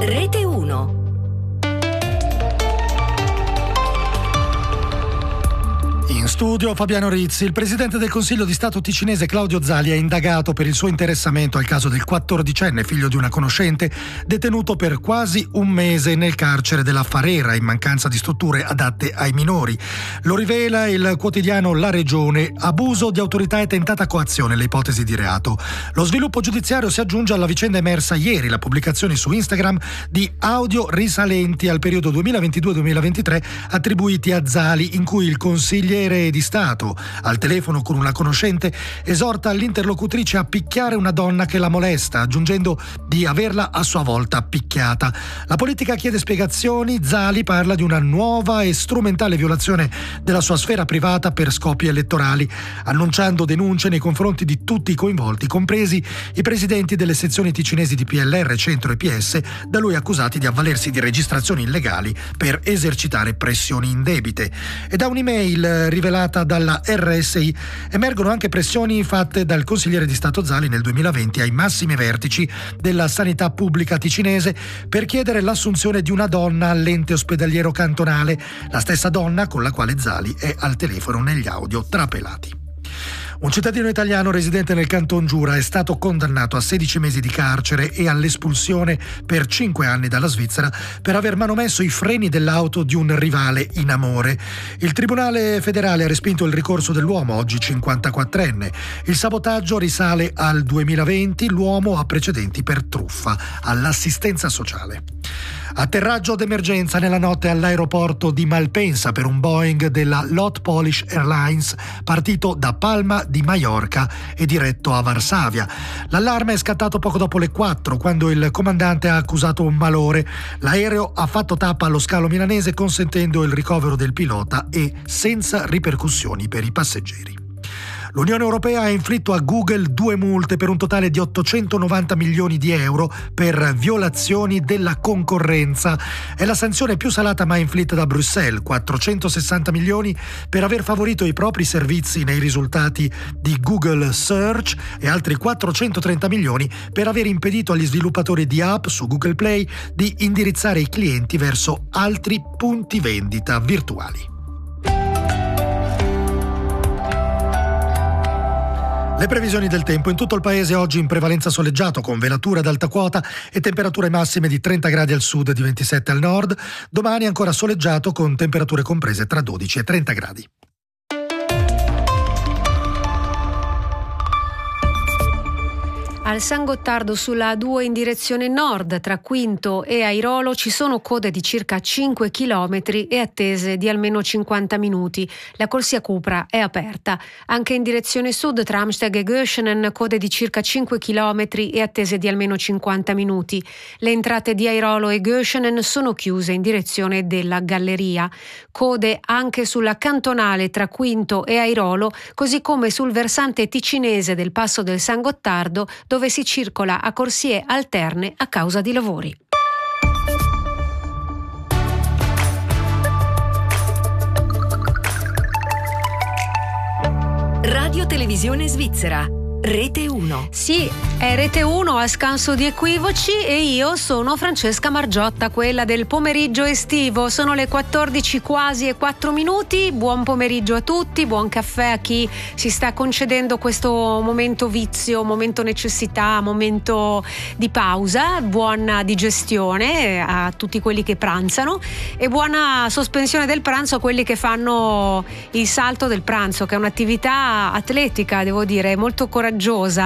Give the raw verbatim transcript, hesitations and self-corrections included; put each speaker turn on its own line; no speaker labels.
Rete uno.
In studio Fabiano Rizzi. Il presidente del Consiglio di Stato ticinese Claudio Zali è indagato per il suo interessamento al caso del quattordicenne figlio di una conoscente detenuto per quasi un mese nel carcere della Farera in mancanza di strutture adatte ai minori. Lo rivela il quotidiano La Regione. Abuso di autorità e tentata coazione le ipotesi di reato. Lo sviluppo giudiziario si aggiunge alla vicenda emersa ieri, la pubblicazione su Instagram di audio risalenti al periodo duemilaventidue duemilaventitré attribuiti a Zali, in cui il consigliere di Stato, al telefono con una conoscente, esorta l'interlocutrice a picchiare una donna che la molesta, aggiungendo di averla a sua volta picchiata. La politica chiede spiegazioni. Zali parla di una nuova e strumentale violazione della sua sfera privata per scopi elettorali, annunciando denunce nei confronti di tutti i coinvolti, compresi i presidenti delle sezioni ticinesi di P L R, Centro e P S, da lui accusati di avvalersi di registrazioni illegali per esercitare pressioni indebite. E da un'email rivelata dalla R S I emergono anche pressioni fatte dal consigliere di Stato Zali nel duemilaventi ai massimi vertici della sanità pubblica ticinese per chiedere l'assunzione di una donna all'ente ospedaliero cantonale, la stessa donna con la quale Zali è al telefono negli audio trapelati. Un cittadino italiano residente nel Canton Giura è stato condannato a sedici mesi di carcere e all'espulsione per cinque anni dalla Svizzera per aver manomesso i freni dell'auto di un rivale in amore. Il Tribunale federale ha respinto il ricorso dell'uomo, oggi cinquantaquattrenne. Il sabotaggio risale al duemilaventi, l'uomo ha precedenti per truffa all'assistenza sociale. Atterraggio d'emergenza nella notte all'aeroporto di Malpensa per un Boeing della Lot Polish Airlines partito da Palma di Maiorca e diretto a Varsavia. L'allarme è scattato poco dopo le quattro, quando il comandante ha accusato un malore. L'aereo ha fatto tappa allo scalo milanese, consentendo il ricovero del pilota e senza ripercussioni per i passeggeri. L'Unione Europea ha inflitto a Google due multe per un totale di ottocentonovanta milioni di euro per violazioni della concorrenza. È la sanzione più salata mai inflitta da Bruxelles, quattrocentosessanta milioni per aver favorito i propri servizi nei risultati di Google Search e altri quattrocentotrenta milioni per aver impedito agli sviluppatori di app su Google Play di indirizzare i clienti verso altri punti vendita virtuali. Le previsioni del tempo: in tutto il paese oggi in prevalenza soleggiato con velature ad alta quota e temperature massime di trenta gradi al sud e di ventisette al nord. Domani ancora soleggiato con temperature comprese tra dodici e trenta gradi.
Al San Gottardo sulla A due in direzione nord tra Quinto e Airolo ci sono code di circa cinque chilometri e attese di almeno cinquanta minuti. La corsia Cupra è aperta. Anche in direzione sud tra Amsteg e Göschenen code di circa cinque chilometri e attese di almeno cinquanta minuti. Le entrate di Airolo e Göschenen sono chiuse in direzione della Galleria. Code anche sulla cantonale tra Quinto e Airolo, così come sul versante ticinese del passo del San Gottardo, dove si circola a corsie alterne a causa di lavori.
Radio Televisione Svizzera. Rete uno.
Sì, è Rete uno a scanso di equivoci e io sono Francesca Margiotta, quella del pomeriggio estivo. Sono le quattordici quasi e quattro minuti. Buon pomeriggio a tutti, buon caffè a chi si sta concedendo questo momento vizio, momento necessità, momento di pausa. Buona digestione a tutti quelli che pranzano e buona sospensione del pranzo a quelli che fanno il salto del pranzo, che è un'attività atletica, devo dire, molto coraggiosa.